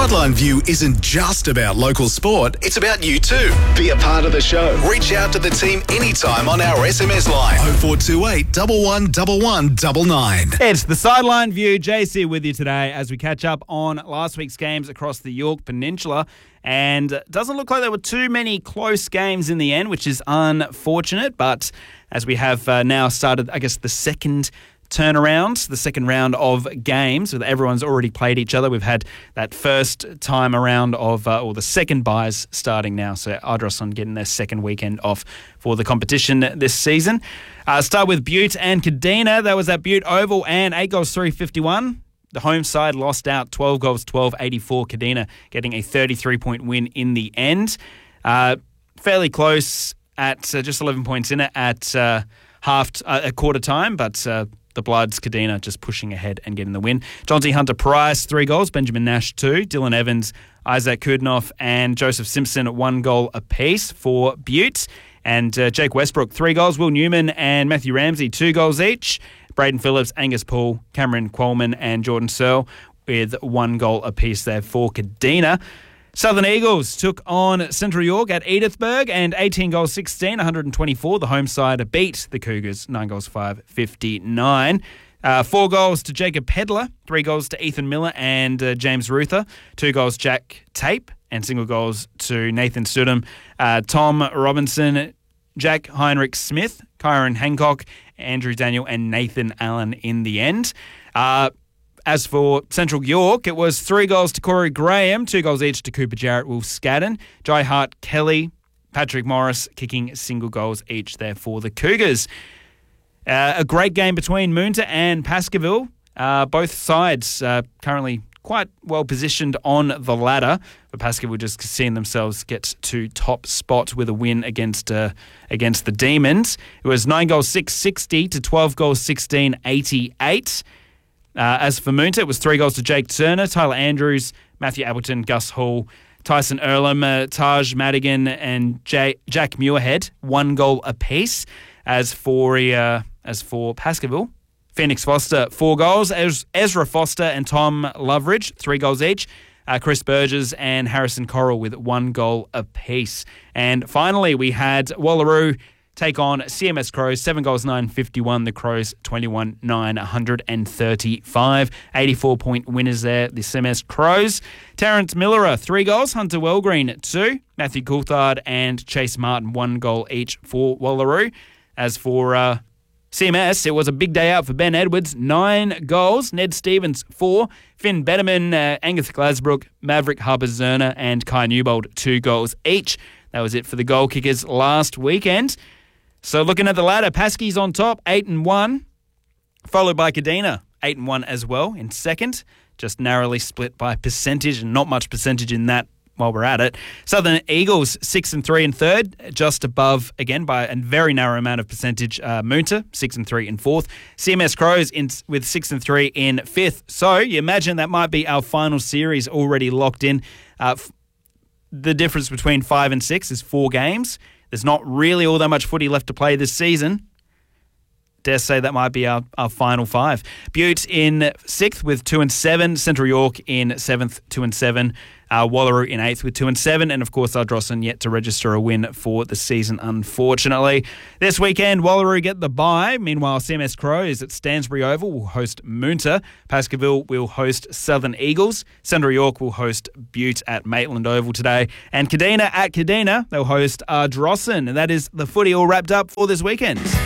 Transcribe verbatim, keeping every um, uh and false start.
Sideline View isn't just about local sport, it's about you too. Be a part of the show. Reach out to the team anytime on our S M S line oh four two eight, one one one one nine nine. It's the Sideline View. J C with you today as we catch up on last week's games across the Yorke Peninsula. And it doesn't look like there were too many close games in the end, which is unfortunate. But as we have uh, now started, I guess, the second turnaround, the second round of games, with everyone's already played each other. We've had that first time around of, uh, or the second buys starting now. So Ardrossan getting their second weekend off for the competition this season. Uh, start with Butte and Kadina. That was at Butte Oval, and eight goals, three fifty-one. The home side lost out twelve goals, twelve eighty-four. Kadina getting a thirty-three point win in the end. Uh, fairly close at uh, just eleven points in it at uh, half t- uh, a quarter time, but uh, the Bloods, Kadina, just pushing ahead and getting the win. Jonty Hunter-Price, three goals. Benjamin Nash, two. Dylan Evans, Isaac Kudnoff, and Joseph Simpson, one goal apiece for Butte. And uh, Jake Westbrook, three goals. Will Newman and Matthew Ramsey, two goals each. Braden Phillips, Angus Poole, Cameron Quolman, and Jordan Searle with one goal apiece there for Kadina. Southern Eagles took on Central York at Edithburg, and eighteen goals, sixteen, one hundred twenty-four. The home side beat the Cougars, nine goals, five fifty-nine. Uh, four goals to Jacob Pedler, three goals to Ethan Miller and uh, James Ruther, two goals Jack Tape, and single goals to Nathan Studham, uh, Tom Robinson, Jack Heinrich Smith, Kyron Hancock, Andrew Daniel, and Nathan Allen in the end. Uh, As for Central York, it was three goals to Corey Graham, two goals each to Cooper Jarrett, Will Scadden, Jai Hart Kelly, Patrick Morris kicking single goals each there for the Cougars. Uh, a great game between Moonta and Baskerville. Uh, both sides uh, currently quite well positioned on the ladder, but Baskerville just seeing themselves get to top spot with a win against uh, against the Demons. It was nine goals, six sixty to twelve goals, sixteen eighty-eight. Uh, as for Moonta, it was three goals to Jake Turner, Tyler Andrews, Matthew Appleton, Gus Hall, Tyson Earlham, uh, Taj Madigan, and Jay, Jack Muirhead, one goal apiece. As for uh, as for Baskerville, Phoenix Foster, four goals. Ez- Ezra Foster and Tom Loveridge, three goals each. Uh, Chris Burgess and Harrison Corral with one goal apiece. And finally, we had Wallaroo take on C M S Crows, seven goals, nine fifty-one. The Crows, twenty-one nine, one thirty-five. eighty-four point winners there, the C M S Crows. Terrence Miller, three goals. Hunter Wellgreen, two. Matthew Coulthard and Chase Martin, one goal each for Wallaroo. As for uh, C M S, it was a big day out for Ben Edwards, nine goals. Ned Stevens, four. Finn Betterman, uh, Angus Glasbrook, Maverick Harper-Zerner, and Kai Newbold, two goals each. That was it for the goal kickers last weekend. So looking at the ladder, Paskey's on top, eight and one, followed by Kadina, eight and one as well in second, just narrowly split by percentage, and not much percentage in that while we're at it. Southern Eagles, six and three in third, just above, again, by a very narrow amount of percentage, uh, Moonta, six and three in fourth. C M S Crows in, with six and three in fifth. So you imagine that might be our final series already locked in. Uh, f- the difference between five and six is four games. There's not really all that much footy left to play this season. Dare say that might be our, our final five. Butte in sixth with two and seven. Central York in seventh, two and seven. Uh, Wallaroo in eighth with two and seven. And of course, Ardrossan yet to register a win for the season, unfortunately. This weekend, Wallaroo get the bye. Meanwhile, C M S Crows at Stansbury Oval will host Moonta. Baskerville will host Southern Eagles. Central York will host Butte at Maitland Oval today. And Kadina at Kadina, they'll host Ardrossan. And that is the footy all wrapped up for this weekend.